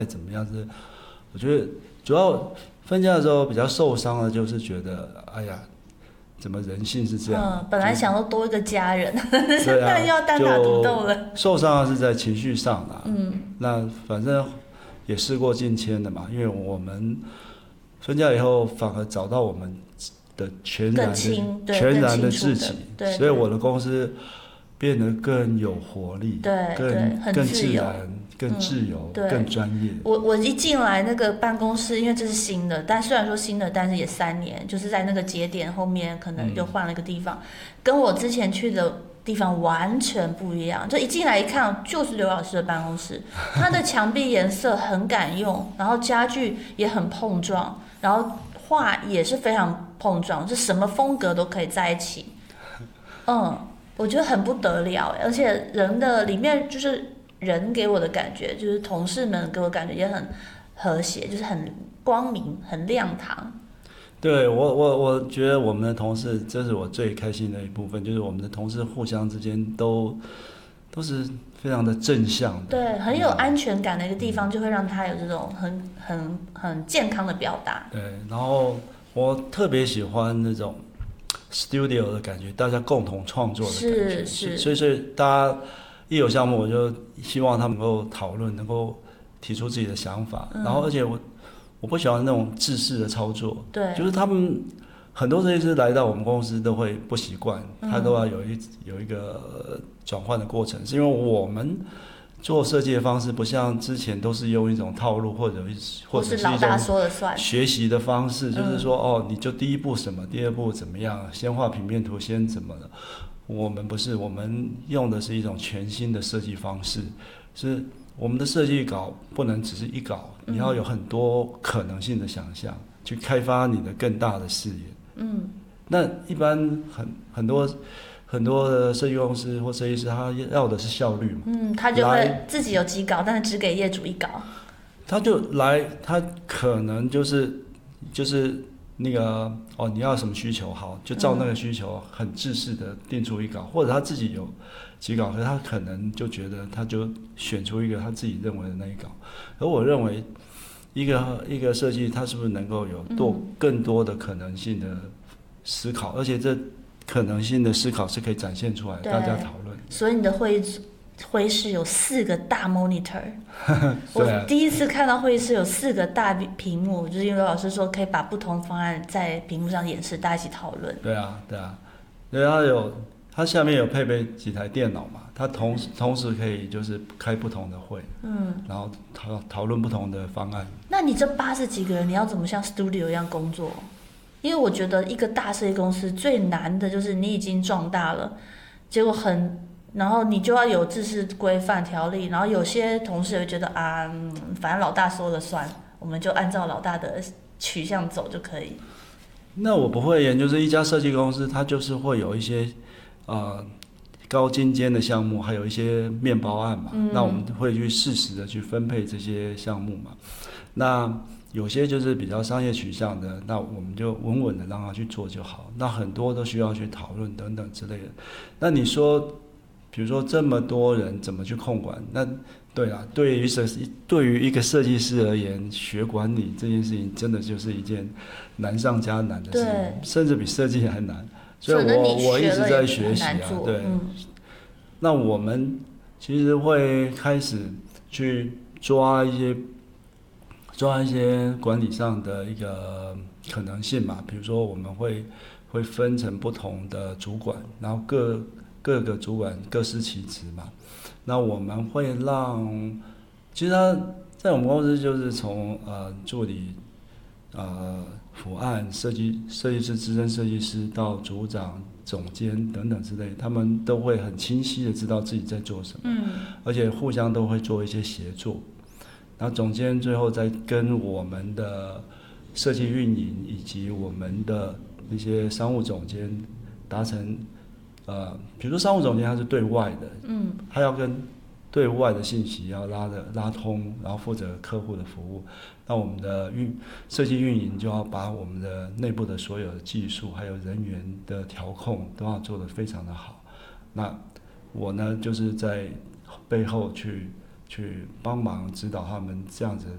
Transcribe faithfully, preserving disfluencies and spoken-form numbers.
怎么样是，我觉得主要分家的时候比较受伤的，就是觉得哎呀，怎么人性是这样？ 嗯，本来想说多一个家人， 对啊， 但要单打独斗了。 受伤的是在情绪上啦。 嗯， 那反正也事过境迁的嘛，因为我们分家以后，反而找到我们的全然的全然的自己，所以我的公司变得更有活力， 对， 更更自然。更自由、嗯、更专业。 我我一进来那个办公室，因为这是新的，但虽然说新的，但是也三年，就是在那个节点后面可能就换了一个地方，嗯、跟我之前去的地方完全不一样。就一进来一看，就是刘老师的办公室，他的墙壁颜色很敢用，然后家具也很碰撞，然后画也是非常碰撞，就什么风格都可以在一起。嗯，我觉得很不得了，而且人的里面就是。人给我的感觉就是同事们给我感觉也很和谐，就是很光明、很亮堂。 对我，我我觉得我们的同事，这是我最开心的一部分，就是我们的同事互相之间都都是非常的正向的， 对，很有安全感的一个地方，就会让他有这种很很很健康的表达。 对，然后我特别喜欢那种 studio 的感觉，大家共同创作的感觉， 是是， 所以所以大家。一有项目，我就希望他们能够讨论，能够提出自己的想法。嗯、然后，而且我我不喜欢那种制式的操作， 对， 就是他们很多设计师来到我们公司都会不习惯，他都要有一有一个转换的过程，是因为我们做设计的方式不像之前都是用一种套路或者或者是一种学习的方式， 嗯、 就是说哦，你就第一步什么，第二步怎么样，先画平面图，先怎么的。我们不是，我们用的是一种全新的设计方式，是我们的设计稿不能只是一稿，你要有很多可能性的想象，去开发你的更大的视野。 嗯， 那一般很很多很多的设计公司或设计师，他要的是效率嘛， 嗯，他就会自己有几稿，但是只给业主一稿， 他就来，他可能就是就是。那个哦，你要什么需求好，就照那个需求很制式的定出一稿，或者他自己有几稿，可是他可能就觉得他就选出一个他自己认为的那一稿。而我认为一个一个设计，它是不是能够有多更多的可能性的思考，而且这可能性的思考是可以展现出来，大家讨论。 所以你的会议会议室有四个大 monitor， 啊、 我第一次看到会议室有四个大屏幕，就是因为老师说可以把不同方案在屏幕上演示，大家一起讨论。 对啊，对啊，因为它有它下面有配备几台电脑嘛，它同同时可以就是开不同的会， 嗯， 然后讨讨论不同的方案。 那你这八十几个人，你要怎么像 studio 一样工作？因为我觉得一个大设计公司最难的就是你已经壮大了，结果很。然后你就要有制式规范条例，然后有些同事会觉得啊，反正老大说了算，我们就按照老大的取向走就可以。 那我不会研究，就是一家设计公司，它就是会有一些呃高精尖的项目，还有一些面包案嘛。嗯、那我们会去适时的去分配这些项目嘛。那有些就是比较商业取向的，那我们就稳稳的让他去做就好。那很多都需要去讨论等等之类的。那你说？比如说这么多人怎么去控管？那对啊，对于设对于一个设计师而言，学管理这件事情真的就是一件难上加难的事情，甚至比设计还难。所以我我一直在学习啊，对。 嗯、 那我们其实会开始去抓一些抓一些管理上的一个可能性嘛，比如说我们会会分成不同的主管，然后各。各个主管各司其职嘛，那我们会让，其实他在我们公司就是从呃助理、呃辅案、设计设计师、资深设计师到组长、总监等等之类，他们都会很清晰的知道自己在做什么， 嗯， 而且互相都会做一些协作，然后总监最后再跟我们的设计运营以及我们的那些商务总监达成。呃，比如说商务总监他是对外的， 嗯， 他要跟对外的信息要拉的拉通，然后负责客户的服务。那我们的运设计运营就要把我们的内部的所有的技术还有人员的调控都要做得非常的好。那我呢，就是在背后去去帮忙指导他们这样子